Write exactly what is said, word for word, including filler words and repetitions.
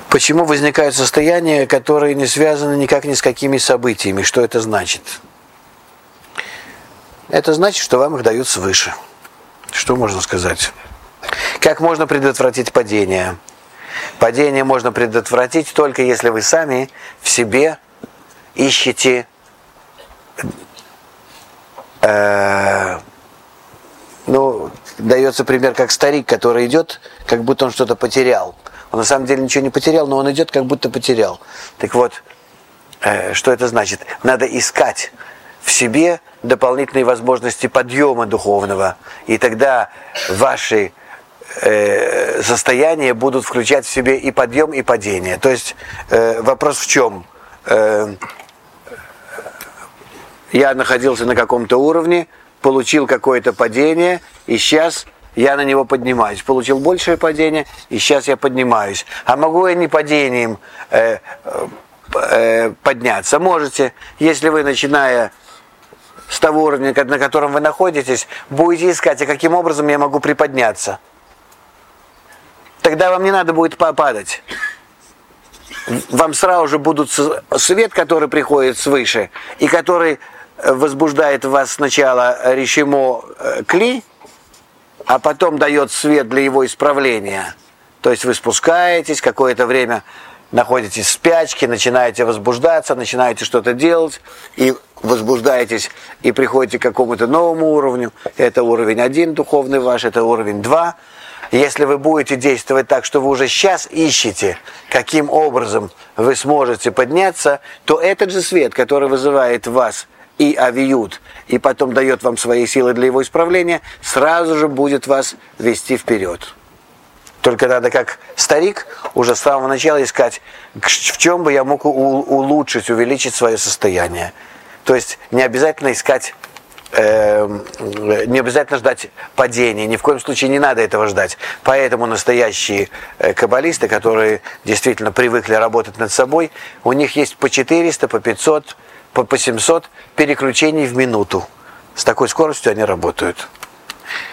Почему возникают состояния, которые не связаны никак ни с какими событиями? Что это значит? Это значит, что вам их дают свыше. Что можно сказать? Как можно предотвратить падение? Падение можно предотвратить только если вы сами в себе ищете э, ну, дается пример, как старик, который идет, как будто он что-то потерял. Он на самом деле ничего не потерял, но он идет, как будто потерял. Так вот, э, что это значит? Надо искать в себе дополнительные возможности подъема духовного, и тогда ваши э, состояния будут включать в себе и подъем, и падение. То есть э, вопрос в чем? Э, я находился на каком-то уровне, получил какое-то падение, и сейчас я на него поднимаюсь. Получил большее падение, и сейчас я поднимаюсь. А могу я не падением э, э, подняться? Можете, если вы, начиная с того уровня, на котором вы находитесь, будете искать, а каким образом я могу приподняться. Тогда вам не надо будет падать. Вам сразу же будут свет, который приходит свыше, и который возбуждает в вас сначала решимо кли, а потом дает свет для его исправления. То есть вы спускаетесь, какое-то время находитесь в спячке, начинаете возбуждаться, начинаете что-то делать, и возбуждаетесь, и приходите к какому-то новому уровню. Это уровень один духовный ваш, это уровень два. Если вы будете действовать так, что вы уже сейчас ищете, каким образом вы сможете подняться, то этот же свет, который вызывает в вас и авиют, и потом дает вам свои силы для его исправления, сразу же будет вас вести вперед. Только надо, как старик, уже с самого начала искать, в чем бы я мог улучшить, увеличить свое состояние. То есть не обязательно искать, э, не обязательно ждать падения, ни в коем случае не надо этого ждать. Поэтому настоящие э, каббалисты, которые действительно привыкли работать над собой, у них есть по четыреста, по пятьсот, по семьсот переключений в минуту. С такой скоростью они работают.